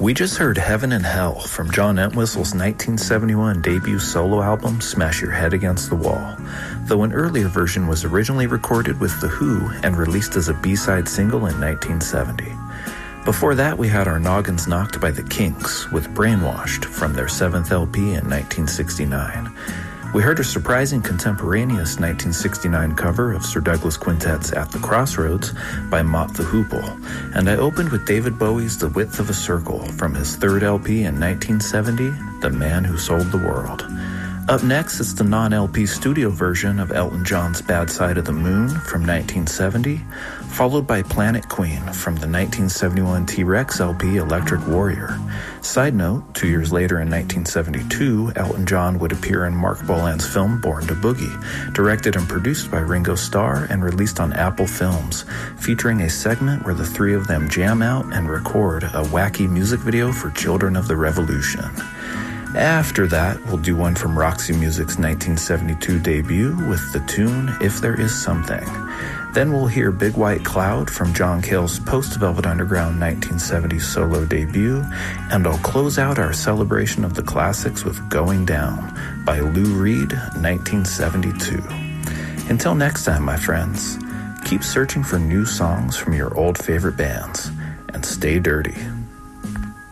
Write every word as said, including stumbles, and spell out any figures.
We just heard Heaven and Hell from John Entwistle's nineteen seventy-one debut solo album, Smash Your Head Against the Wall, though an earlier version was originally recorded with The Who and released as a B-side single in nineteen seventy. Before that, we had our noggins knocked by the Kinks with Brainwashed from their seventh L P in nineteen sixty-nine. We heard a surprising contemporaneous nineteen sixty-nine cover of Sir Douglas Quintet's At the Crossroads by Mott the Hoople, and I opened with David Bowie's The Width of a Circle from his third L P in nineteen seventy, The Man Who Sold the World. Up next is the non-L P studio version of Elton John's Bad Side of the Moon from nineteen seventy, followed by Planet Queen from the nineteen seventy-one T-Rex L P Electric Warrior. Side note, two years later in nineteen seventy-two, Elton John would appear in Mark Bolan's film Born to Boogie, directed and produced by Ringo Starr and released on Apple Films, featuring a segment where the three of them jam out and record a wacky music video for Children of the Revolution. After that, we'll do one from Roxy Music's nineteen seventy-two debut with the tune If There Is Something. Then we'll hear Big White Cloud from John Cale's post-Velvet Underground nineteen seventy solo debut, and I'll close out our celebration of the classics with Going Down by Lou Reed, nineteen seventy-two. Until next time, my friends, keep searching for new songs from your old favorite bands, and stay dirty.